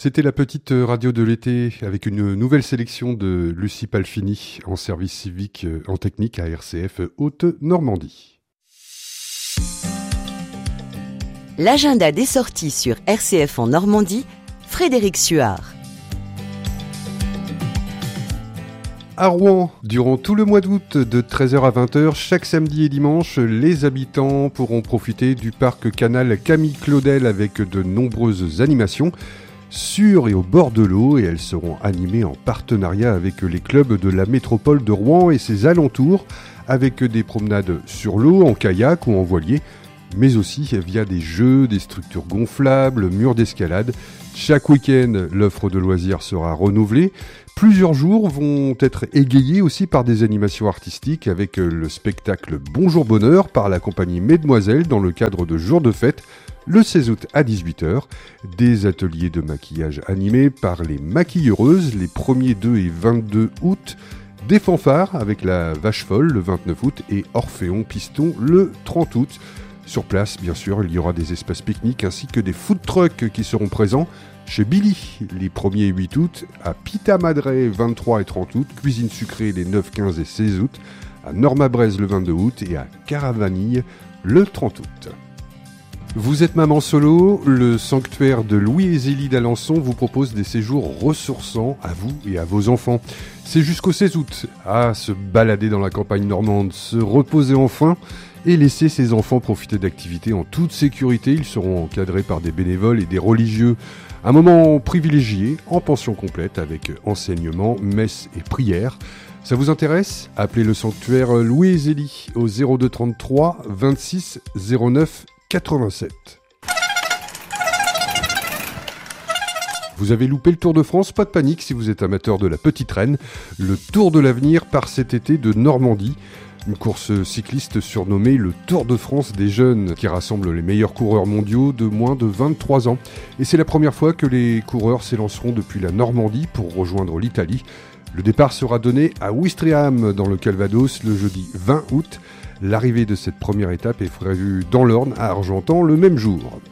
C'était la petite radio de l'été avec une nouvelle sélection de Lucie Palfini en service civique en technique à RCF Haute-Normandie. L'agenda des sorties sur RCF en Normandie, Frédéric Suard. À Rouen, durant tout le mois d'août, de 13h à 20h, chaque samedi et dimanche, les habitants pourront profiter du parc canal Camille Claudel avec de nombreuses animations sur et au bord de l'eau, et elles seront animées en partenariat avec les clubs de la métropole de Rouen et ses alentours, avec des promenades sur l'eau, en kayak ou en voilier, mais aussi via des jeux, des structures gonflables, murs d'escalade. Chaque week-end, l'offre de loisirs sera renouvelée. Plusieurs jours vont être égayés aussi par des animations artistiques avec le spectacle Bonjour Bonheur par la compagnie Mesdemoiselles dans le cadre de Jours de Fête le 16 août à 18h. Des ateliers de maquillage animés par les maquilleuses les 1er, 2 et 22 août. Des fanfares avec la Vache Folle le 29 août et Orphéon Piston le 30 août. Sur place, bien sûr, il y aura des espaces pique-niques ainsi que des food trucks qui seront présents chez Billy les 1er et 8 août, à Pita Madre 23 et 30 août, Cuisine Sucrée les 9, 15 et 16 août, à Norma-Braise le 22 août et à Caravanille le 30 août. Vous êtes maman solo, le sanctuaire de Louis et Zélie d'Alençon vous propose des séjours ressourçants à vous et à vos enfants. C'est jusqu'au 16 août, à se balader dans la campagne normande, se reposer enfin et laisser ses enfants profiter d'activités en toute sécurité. Ils seront encadrés par des bénévoles et des religieux. Un moment privilégié, en pension complète, avec enseignement, messe et prière. Ça vous intéresse ? Appelez le sanctuaire Louis et Zélie au 02 33 26 09 87. Vous avez loupé le Tour de France ? Pas de panique si vous êtes amateur de la petite reine. Le Tour de l'avenir part cet été de Normandie. Une course cycliste surnommée le Tour de France des jeunes qui rassemble les meilleurs coureurs mondiaux de moins de 23 ans. Et c'est la première fois que les coureurs s'élanceront depuis la Normandie pour rejoindre l'Italie. Le départ sera donné à Ouistreham dans le Calvados le jeudi 20 août. L'arrivée de cette première étape est prévue dans l'Orne à Argentan le même jour.